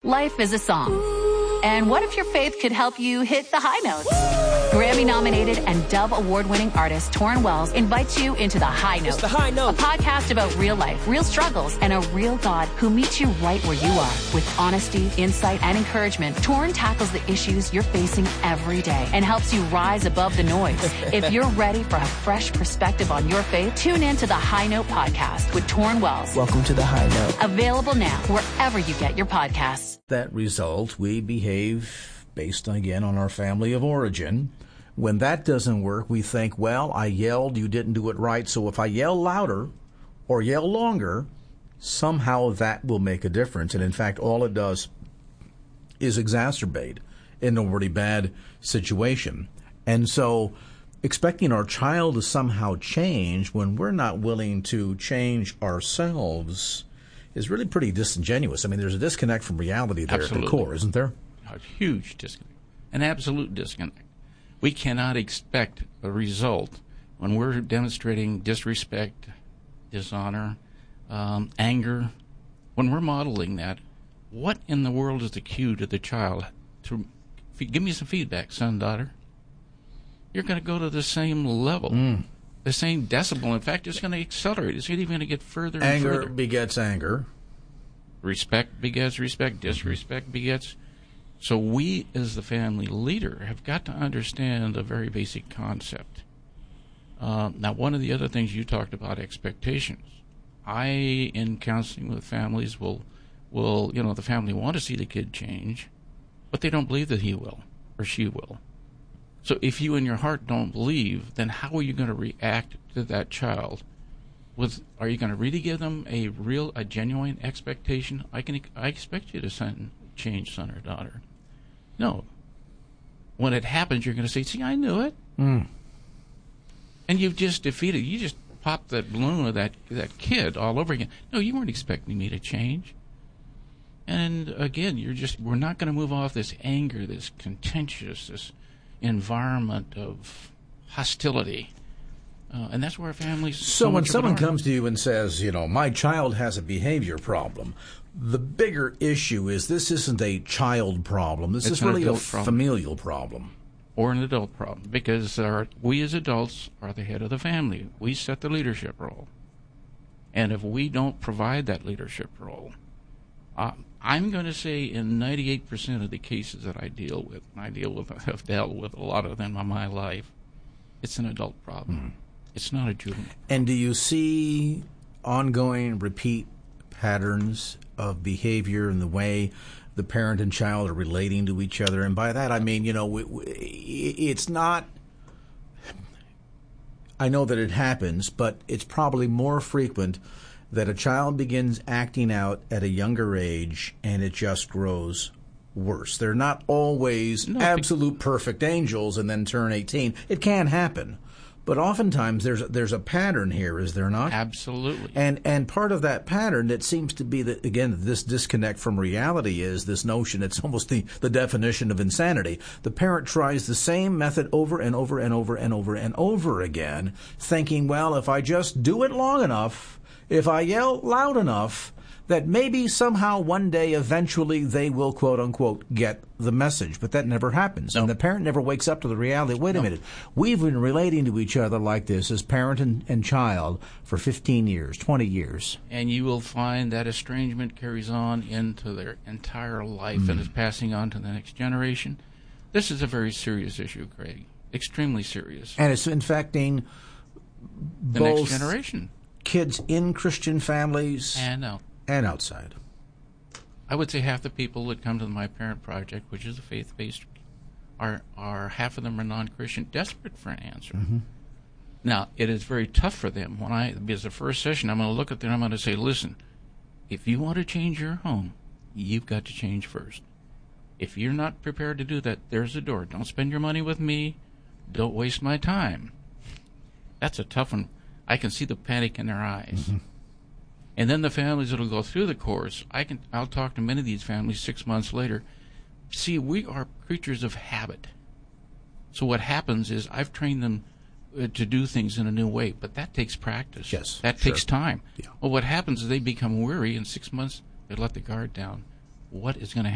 Life is a song. And what if your faith could help you hit the high notes? Grammy-nominated and Dove Award-winning artist Torrin Wells invites you into The High Note. It's The High Note. A podcast about real life, real struggles, and a real God who meets you right where you are. With honesty, insight, and encouragement, Torrin tackles the issues you're facing every day and helps you rise above the noise. If you're ready for a fresh perspective on your faith, tune in to The High Note podcast with Torrin Wells. Welcome to The High Note. Available now wherever you get your podcasts. That result, we behave based, again, on our family of origin. When that doesn't work, we think, well, I yelled, you didn't do it right, so if I yell louder or yell longer, somehow that will make a difference. And in fact, all it does is exacerbate an already bad situation. And so expecting our child to somehow change when we're not willing to change ourselves is really pretty disingenuous. I mean, there's a disconnect from reality there Absolutely. At the core, isn't there? A huge disconnect, an absolute disconnect. We cannot expect a result when we're demonstrating disrespect, dishonor, anger. When we're modeling that, what in the world is the cue to the child to give me some feedback, son, daughter? You're going to go to the same level. The same decibel. In fact, it's going to accelerate. It's even going to get further and further. Anger begets anger. Respect begets respect. Disrespect begets. So we, as the family leader, have got to understand a very basic concept. Now, one of the other things you talked about, expectations. I, in counseling with families, will the family want to see the kid change, but they don't believe that he will or she will. So if you in your heart don't believe, then how are you going to react to that child? Are you going to really give them a genuine expectation? I expect you to change, son or daughter. No. When it happens, you're going to say, see, I knew it. And you've just defeated. You just popped that balloon of that kid all over again. No, you weren't expecting me to change. And again, we're not going to move off this anger, this contentious, this environment of hostility. And that's where families... So when someone comes to you and says, my child has a behavior problem, the bigger issue is this isn't a child problem. This is really a familial problem. Or an adult problem, because we as adults are the head of the family. We set the leadership role. And if we don't provide that leadership role, I'm going to say in 98% of the cases that I deal with, have dealt with a lot of them in my life, it's an adult problem. It's not a juvenile. And do you see ongoing repeat patterns of behavior in the way the parent and child are relating to each other? And by that I mean, it's not, I know that it happens, but it's probably more frequent that a child begins acting out at a younger age and it just grows worse. They're not always absolute perfect angels and then turn 18. It can happen. But oftentimes there's a pattern here, is there not? Absolutely. And part of that pattern that seems to be that, again, this disconnect from reality is this notion, it's almost the definition of insanity. The parent tries the same method over and over and over and over and over again, thinking, well, if I just do it long enough, if I yell loud enough, that maybe somehow one day eventually they will, quote unquote, get the message. But that never happens. No. And the parent never wakes up to the reality, wait a minute, we've been relating to each other like this as parent and child for 15 years, 20 years. And you will find that estrangement carries on into their entire life and is passing on to the next generation. This is a very serious issue, Craig. Extremely serious. And it's infecting the both next generation. Kids in Christian families and outside. I would say half the people that come to the My Parent Project, which is a faith-based, are half of them are non-Christian, desperate for an answer. Now, it is very tough for them. Because the first session, I'm going to look at them, I'm going to say, listen, if you want to change your home, you've got to change first. If you're not prepared to do that, there's the door. Don't spend your money with me. Don't waste my time. That's a tough one. I can see the panic in their eyes. And then the families that will go through the course, I'll talk to many of these families 6 months later. See, we are creatures of habit. So what happens is I've trained them to do things in a new way, but that takes practice. Yes, that takes time. Yeah. Well, what happens is they become weary in 6 months. They let the guard down. What is going to